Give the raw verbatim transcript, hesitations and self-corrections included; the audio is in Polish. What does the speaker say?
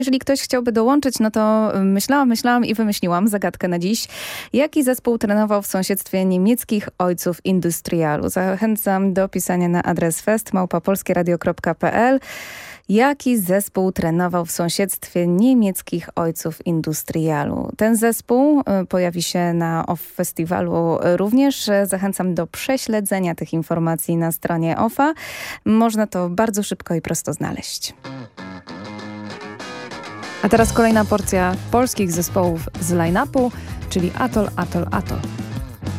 Jeżeli ktoś chciałby dołączyć, no to myślałam, myślałam i wymyśliłam zagadkę na dziś. Jaki zespół trenował w sąsiedztwie niemieckich ojców industrialu? Zachęcam do pisania na adres fest małpa polskieradio kropka pe el. Jaki zespół trenował w sąsiedztwie niemieckich ojców industrialu? Ten zespół pojawi się na O F F Festiwalu również. Zachęcam do prześledzenia tych informacji na stronie O F A. Można to bardzo szybko i prosto znaleźć. A teraz kolejna porcja polskich zespołów z line-upu, czyli Atol, Atol, Atol.